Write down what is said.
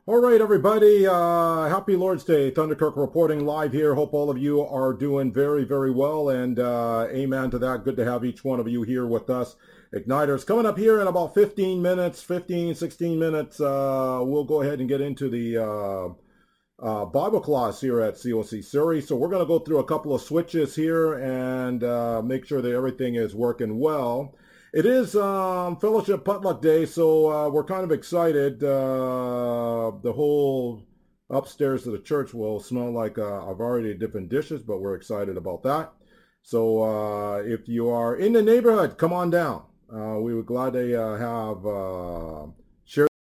All right, everybody. Happy Lord's Day. Thunderkirk reporting live here. Hope all of you are doing very, very well. And amen to that. Good to have each one of you here with us. Igniters coming up here in about 15 minutes, 15, 16 minutes. We'll go ahead and get into the Bible class here at COC Surrey. So we're going to go through a couple of switches here and make sure that everything is working well. It is Fellowship Potluck Day, so we're kind of excited. The whole upstairs of the church will smell like a variety of different dishes, but we're excited about that. So if you are in the neighborhood, come on down. We were glad to have